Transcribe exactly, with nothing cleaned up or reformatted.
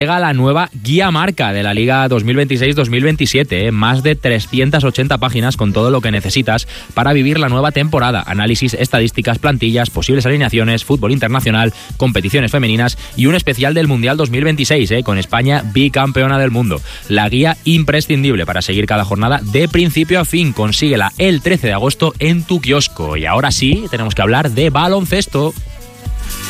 Llega la nueva guía marca de la Liga dos mil veintiséis dos mil veintisiete, ¿eh? Más de trescientas ochenta páginas con todo lo que necesitas para vivir la nueva temporada. Análisis, estadísticas, plantillas, posibles alineaciones, fútbol internacional, competiciones femeninas y un especial del Mundial dos mil veintiséis, ¿eh? Con España bicampeona del mundo. La guía imprescindible para seguir cada jornada de principio a fin. Consíguela el trece de agosto en tu kiosco. Y ahora sí, tenemos que hablar de baloncesto.